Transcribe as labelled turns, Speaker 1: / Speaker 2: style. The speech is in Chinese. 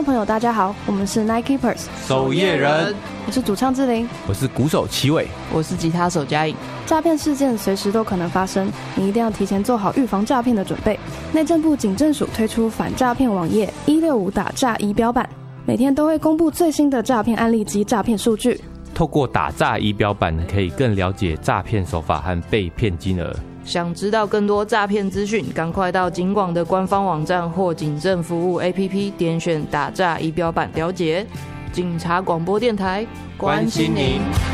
Speaker 1: 众朋友大家好，我们是 Night Keepers
Speaker 2: 守夜人，
Speaker 1: 我是主唱志玲，
Speaker 2: 我是鼓手齐伟，
Speaker 3: 我是吉他手嘉颖。
Speaker 1: 诈骗事件随时都可能发生，你一定要提前做好预防诈骗的准备。内政部警政署推出反诈骗网页165打诈仪表板，每天都会公布最新的诈骗案例及诈骗数据。
Speaker 2: 透过打诈仪表板，可以更了解诈骗手法和被骗金额。
Speaker 3: 想知道更多诈骗资讯，赶快到警广的官方网站或警政服务 APP 点选打诈仪表板了解。警察广播电台，
Speaker 2: 关心您。